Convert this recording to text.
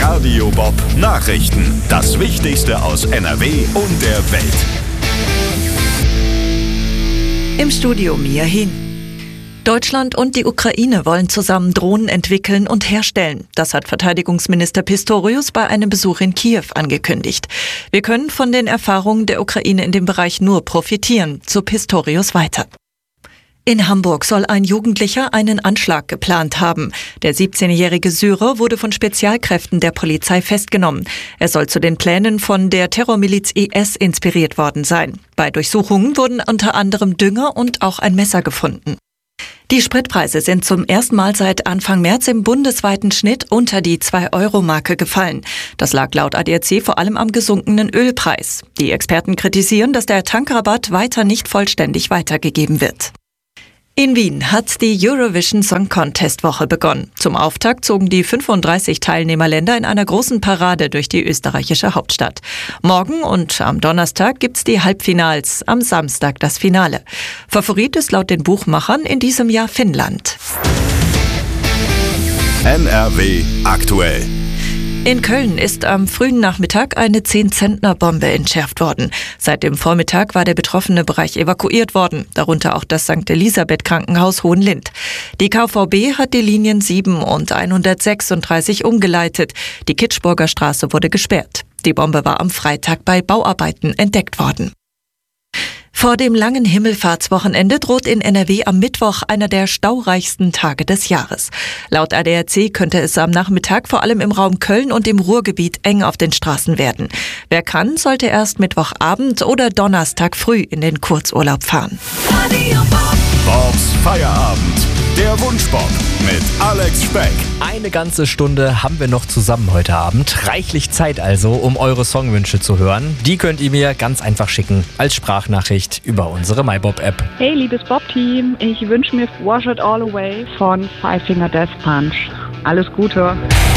Radio Bob Nachrichten. Das Wichtigste aus NRW und der Welt. Im Studio Mia Hin. Deutschland und die Ukraine wollen zusammen Drohnen entwickeln und herstellen. Das hat Verteidigungsminister Pistorius bei einem Besuch in Kiew angekündigt. Wir können von den Erfahrungen der Ukraine in dem Bereich nur profitieren, so Pistorius weiter. In Hamburg soll ein Jugendlicher einen Anschlag geplant haben. Der 17-jährige Syrer wurde von Spezialkräften der Polizei festgenommen. Er soll zu den Plänen von der Terrormiliz IS inspiriert worden sein. Bei Durchsuchungen wurden unter anderem Dünger und auch ein Messer gefunden. Die Spritpreise sind zum ersten Mal seit Anfang März im bundesweiten Schnitt unter die 2-Euro-Marke gefallen. Das lag laut ADAC vor allem am gesunkenen Ölpreis. Die Experten kritisieren, dass der Tankrabatt weiter nicht vollständig weitergegeben wird. In Wien hat die Eurovision Song Contest Woche begonnen. Zum Auftakt zogen die 35 Teilnehmerländer in einer großen Parade durch die österreichische Hauptstadt. Morgen und am Donnerstag gibt's die Halbfinals, am Samstag das Finale. Favorit ist laut den Buchmachern in diesem Jahr Finnland. NRW aktuell. In Köln ist am frühen Nachmittag eine 10-Zentner-Bombe entschärft worden. Seit dem Vormittag war der betroffene Bereich evakuiert worden, darunter auch das St. Elisabeth-Krankenhaus Hohenlind. Die KVB hat die Linien 7 und 136 umgeleitet. Die Kitschburger Straße wurde gesperrt. Die Bombe war am Freitag bei Bauarbeiten entdeckt worden. Vor dem langen Himmelfahrtswochenende droht in NRW am Mittwoch einer der staureichsten Tage des Jahres. Laut ADAC könnte es am Nachmittag vor allem im Raum Köln und im Ruhrgebiet eng auf den Straßen werden. Wer kann, sollte erst Mittwochabend oder Donnerstag früh in den Kurzurlaub fahren. Bobs Feierabend. Der Wunschbob mit Alex Speck. Eine ganze Stunde haben wir noch zusammen heute Abend. Reichlich Zeit also, um eure Songwünsche zu hören. Die könnt ihr mir ganz einfach schicken als Sprachnachricht über unsere MyBob-App. Hey, liebes Bob-Team, ich wünsche mir Wash It All Away von Five Finger Death Punch. Alles Gute.